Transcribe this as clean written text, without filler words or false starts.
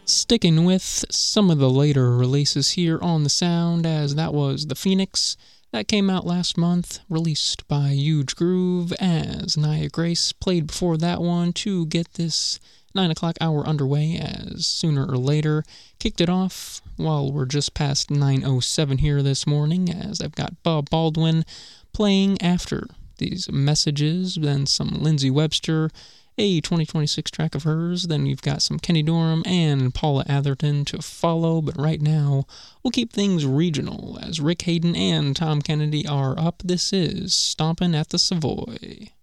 Sticking with some of the later releases here on the Sound, as that was The Phoenix. That came out last month, released by Huge Groove, as Nia Grace played before that one to get this 9 o'clock hour underway, as sooner or later kicked it off while we're just past 9:07 here this morning, as I've got Bob Baldwin playing after these messages, then some Lindsay Webster, a 2026 track of hers, then you've got some Kenny Dorham and Paula Atherton to follow, but right now we'll keep things regional as Rick Hayden and Tom Kennedy are up. This is Stompin' at the Savoy.